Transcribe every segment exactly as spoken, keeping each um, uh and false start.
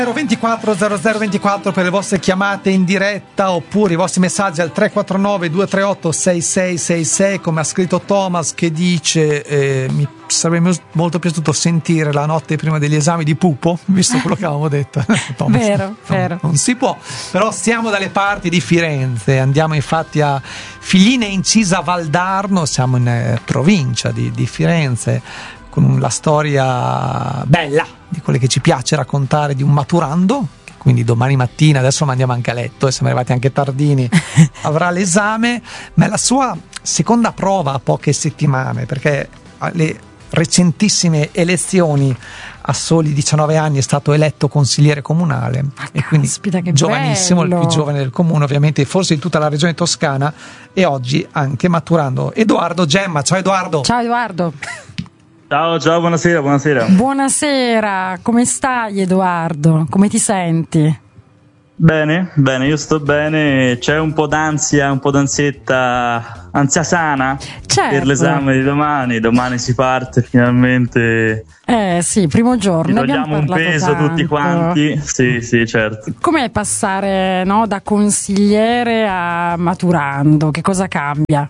zero ventiquattro zero zero ventiquattro per le vostre chiamate in diretta oppure i vostri messaggi al tre quattro nove due tre otto sei sei sei sei, come ha scritto Thomas, che dice eh, mi sarebbe molto piaciuto sentire la notte prima degli esami di Pupo, visto quello che avevamo detto. Thomas, vero, no, vero. Non si può, però stiamo dalle parti di Firenze, andiamo infatti a Figline Incisa Valdarno, siamo in eh, provincia di, di Firenze, con la storia bella di quelle che ci piace raccontare di un maturando, che quindi domani mattina, adesso lo mandiamo anche a letto e siamo arrivati anche tardini, avrà l'esame, ma è la sua seconda prova a poche settimane, perché alle recentissime elezioni a soli diciannove anni è stato eletto consigliere comunale, ah, e quindi caspita, che giovanissimo, bello. Il più giovane del comune ovviamente, forse di tutta la regione toscana, e oggi anche maturando. Edoardo Gemma, ciao Edoardo. Ciao Edoardo. Ciao, ciao, buonasera, buonasera. Buonasera, come stai Edoardo? Come ti senti? Bene, bene, io sto bene, c'è un po' d'ansia, un po' d'ansietta, ansia sana, certo, per l'esame di domani, domani si parte finalmente. Eh sì, primo giorno. Ci togliamo un peso tanto. tutti quanti, sì, sì, certo. Com'è passare, no, da consigliere a maturando? Che cosa cambia?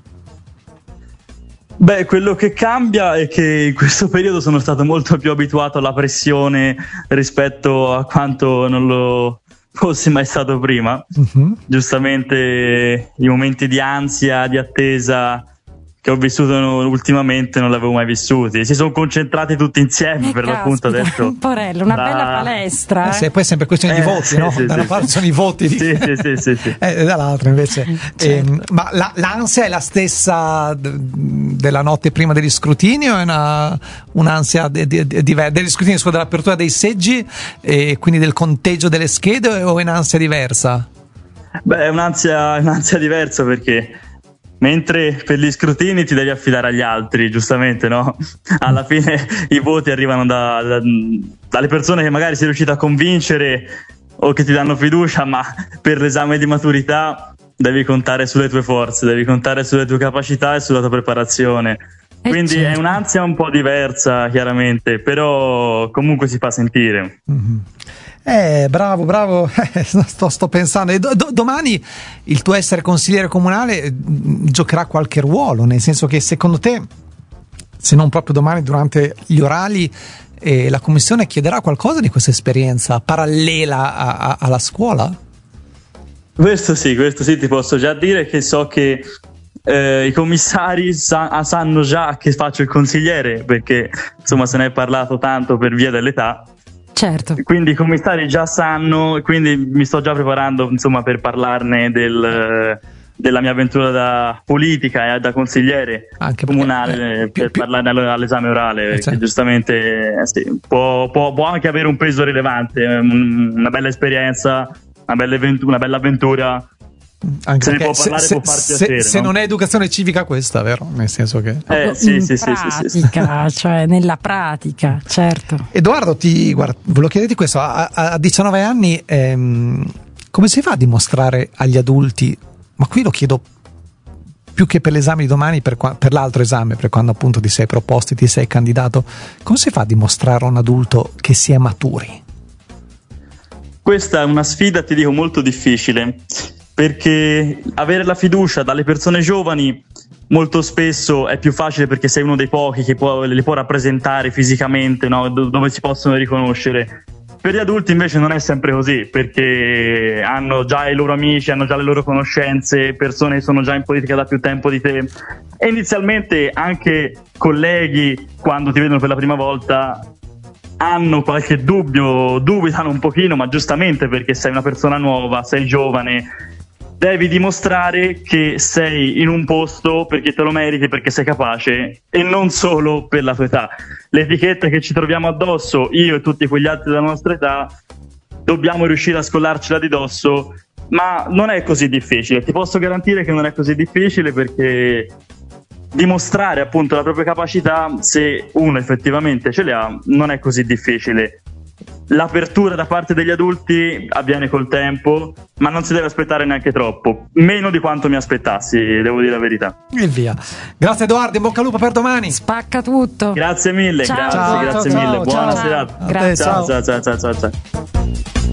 Beh, quello che cambia è che in questo periodo sono stato molto più abituato alla pressione rispetto a quanto non lo fossi mai stato prima. Uh-huh. Giustamente i momenti di ansia, di attesa che ho vissuto ultimamente non l'avevo mai vissuti, si sono concentrati tutti insieme, eh, per caspita, l'appunto adesso porello, una da... bella palestra, eh, eh. se poi è sempre questione eh, di voti, sì, no? Sì, da una sì, parte sì. sono i voti di... sì, sì, sì, sì, sì. Eh, dall'altra invece certo. eh, ma la, l'ansia è la stessa d- della notte prima degli scrutini, o è una, un'ansia de, de, de, de, degli scrutini, scusa, dell'apertura dei seggi e quindi del conteggio delle schede, o è un'ansia diversa? Beh, è un'ansia, un'ansia diversa, perché mentre per gli scrutini ti devi affidare agli altri, giustamente, no? Alla fine i voti arrivano da, da, dalle persone che magari sei riuscito a convincere o che ti danno fiducia, ma per l'esame di maturità devi contare sulle tue forze, devi contare sulle tue capacità e sulla tua preparazione. Eh Quindi certo. È un'ansia un po' diversa, chiaramente, però comunque si fa sentire. Mm-hmm. Eh, bravo, bravo, sto, sto pensando. E do, do, domani il tuo essere consigliere comunale giocherà qualche ruolo, nel senso che secondo te, se non proprio domani durante gli orali, eh, la commissione chiederà qualcosa di questa esperienza parallela a, a, alla scuola? Questo sì, questo sì, ti posso già dire che so che eh, i commissari sa- sanno già che faccio il consigliere, perché insomma se ne è parlato tanto per via dell'età. Certo. Quindi i commissari già sanno, e quindi mi sto già preparando insomma per parlarne del, della mia avventura da politica e da consigliere anche comunale, perché, eh, più, per più... parlarne all'esame orale, perché certo. giustamente eh, sì, può, può, può anche avere un peso rilevante, una bella esperienza, una bella, avventura, una bella avventura. Anche se ne può parlare, se, può far se, piacere, se no? non è educazione civica questa, vero? Nel senso che eh, sì, in sì, pratica, sì, sì, sì. cioè nella pratica, certo. Edoardo, ti guarda, volevo chiederti questo, a, a diciannove anni ehm, come si fa a dimostrare agli adulti, ma qui lo chiedo più che per l'esame di domani, per, per l'altro esame, per quando appunto ti sei proposto, ti sei candidato, come si fa a dimostrare a un adulto che si è maturi? Questa è una sfida, ti dico, molto difficile, perché avere la fiducia dalle persone giovani molto spesso è più facile, perché sei uno dei pochi che può, li può rappresentare fisicamente, no? Dove si possono riconoscere. Per gli adulti invece non è sempre così, perché hanno già i loro amici, hanno già le loro conoscenze, persone che sono già in politica da più tempo di te, e inizialmente anche colleghi, quando ti vedono per la prima volta, hanno qualche dubbio, dubitano un pochino, ma giustamente, perché sei una persona nuova, sei giovane, devi dimostrare che sei in un posto perché te lo meriti, perché sei capace, e non solo per la tua età. L'etichetta che ci troviamo addosso, io e tutti quegli altri della nostra età, dobbiamo riuscire a scollarcela di dosso, ma non è così difficile. Ti posso garantire che non è così difficile, perché dimostrare appunto la propria capacità, se uno effettivamente ce le ha, non è così difficile. L'apertura da parte degli adulti avviene col tempo, ma non si deve aspettare neanche troppo, meno di quanto mi aspettassi, devo dire la verità. E via. Grazie Edoardo, in bocca al lupo per domani. Spacca tutto. Grazie mille, ciao. grazie, ciao, grazie ciao, mille, ciao, buona ciao. serata. Grazie. Ciao, ciao, ciao, ciao, ciao.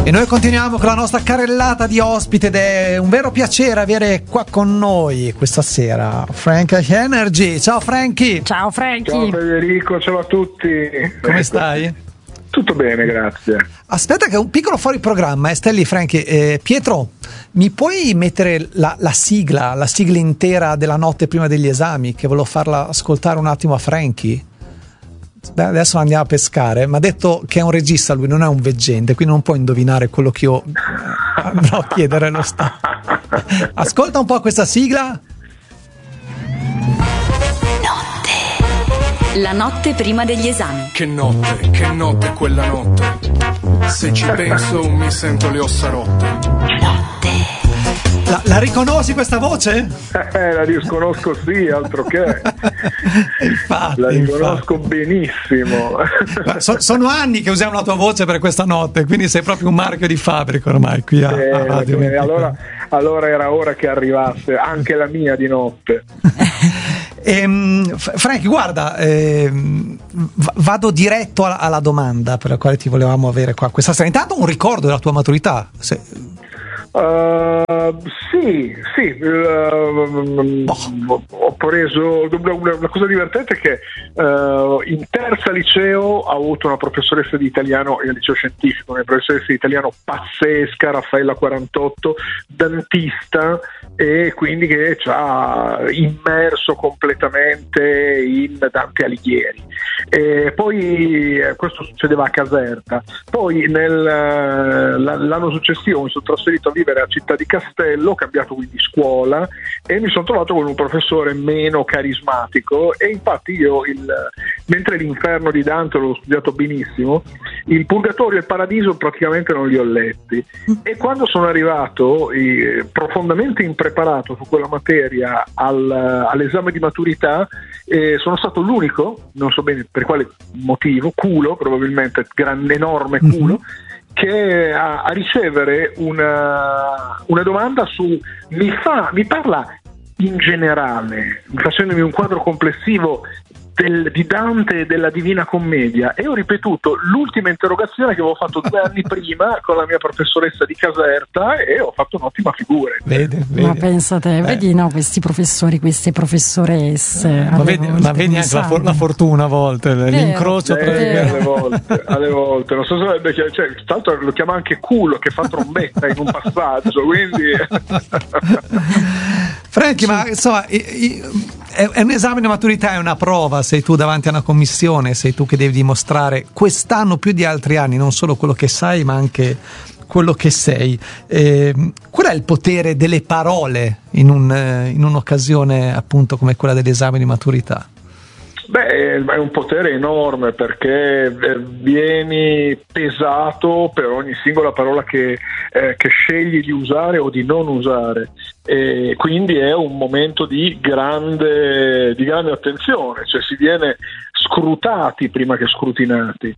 E noi continuiamo con la nostra carrellata di ospiti ed è un vero piacere avere qua con noi questa sera Frank Energy. Ciao Franky. Ciao Franky. Ciao Federico, ciao a tutti. Come stai? Tutto bene, grazie. Aspetta che un piccolo fuori programma, eh, stai lì Franky. Eh, Pietro, mi puoi mettere la, la sigla, la sigla intera della notte prima degli esami, che volevo farla ascoltare un attimo a Franky? Beh, adesso andiamo a pescare. Mi ha detto che è un regista, lui non è un veggente, quindi non può indovinare quello che io andrò a chiedere allo Stato. Ascolta un po' questa sigla. Notte. La notte prima degli esami. Che notte, che notte quella notte. Se ci penso mi sento le ossa rotte. Notte. La, la riconosci questa voce? Eh, la riconosco, sì, altro che. Infatti, la riconosco infatti. benissimo. So, sono anni che usiamo la tua voce per questa notte, quindi sei proprio un marchio di fabbrica ormai qui a, Eh, a Radio eh, allora, allora era ora che arrivasse anche la mia di notte. Ehm, Frank, guarda, ehm, v- vado diretto alla, alla domanda per la quale ti volevamo avere qua questa sera. Intanto un ricordo della tua maturità. Se... Uh, sì, sì, uh, oh. ho preso una, una cosa divertente è che uh, in terza liceo ho avuto una professoressa di italiano, io al liceo scientifico, una professoressa di italiano pazzesca, Raffaella quarantotto, dantista, e quindi che ci ha immerso completamente in Dante Alighieri. E poi eh, questo succedeva a Caserta. Poi nel, l'anno successivo mi sono trasferito a vivere a Città di Castello, ho cambiato quindi scuola e mi sono trovato con un professore meno carismatico, e infatti io il, mentre l'Inferno di Dante l'ho studiato benissimo, il Purgatorio e il Paradiso praticamente non li ho letti, e quando sono arrivato eh, profondamente impreparato su quella materia al, all'esame di maturità, eh, sono stato l'unico, non so bene per quale motivo, culo probabilmente, grande enorme culo, mm-hmm. che a, a ricevere una, una domanda su mi fa mi parla in generale, facendomi un quadro complessivo del, di Dante e della Divina Commedia, e ho ripetuto l'ultima interrogazione che avevo fatto due anni prima con la mia professoressa di Caserta, e ho fatto un'ottima figura. Vedi, vedi. Ma pensate, eh. vedi, no, questi professori, queste professoresse. Ma vedi, ma vedi anche la, for- la fortuna a volte, Vero. l'incrocio tra eh, alle volte, alle volte, non so se cioè, tra l'altro lo chiama anche culo, che fa trombetta in un passaggio, quindi Franky, ma insomma i, i, è, è un esame di maturità, è una prova, sei tu davanti a una commissione, sei tu che devi dimostrare quest'anno più di altri anni non solo quello che sai ma anche quello che sei. Eh, qual è il potere delle parole in, un, in un'occasione appunto come quella dell'esame di maturità? Beh, è un potere enorme, perché vieni pesato per ogni singola parola che, eh, che scegli di usare o di non usare, e quindi è un momento di grande, di grande attenzione, cioè si viene scrutati prima che scrutinati,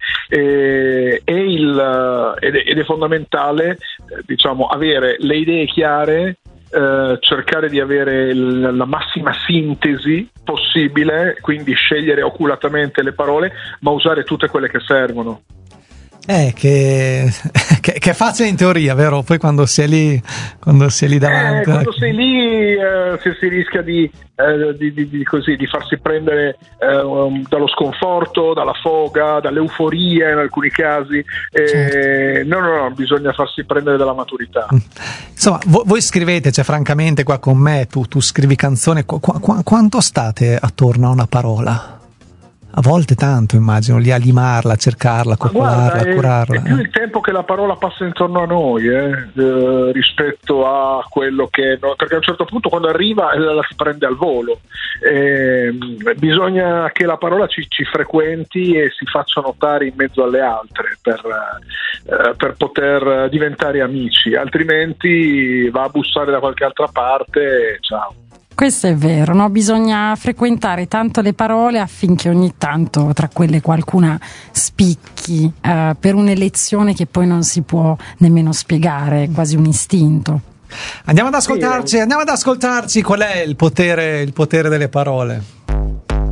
e, e il, ed, è, ed è fondamentale, diciamo, avere le idee chiare, eh, cercare di avere l- la massima sintesi possibile, quindi scegliere oculatamente le parole, ma usare tutte quelle che servono. Eh, che, che, che è facile in teoria, vero? Poi quando si è lì, quando si è lì davanti. Eh, quando sei lì eh, si, si rischia di, eh, di, di, di, così, di farsi prendere eh, um, dallo sconforto, dalla foga, dall'euforia in alcuni casi. Eh, certo. No, no, no, bisogna farsi prendere dalla maturità. Insomma, voi, voi scrivete, cioè francamente qua con me, tu, tu scrivi canzoni, qu- qu- quanto state attorno a una parola? A volte tanto, immagino, lì a limarla, a cercarla, a coccolarla, a curarla. È, è più il tempo che la parola passa intorno a noi eh, eh, rispetto a quello che... No, perché a un certo punto quando arriva la, la si prende al volo. Eh, bisogna che la parola ci, ci frequenti e si faccia notare in mezzo alle altre per, eh, per poter diventare amici, altrimenti va a bussare da qualche altra parte e ciao. Questo è vero, no? Bisogna frequentare tanto le parole affinché ogni tanto tra quelle qualcuna spicchi eh, per un'elezione che poi non si può nemmeno spiegare, è quasi un istinto. Andiamo ad ascoltarci, andiamo ad ascoltarci qual è il potere, il potere delle parole.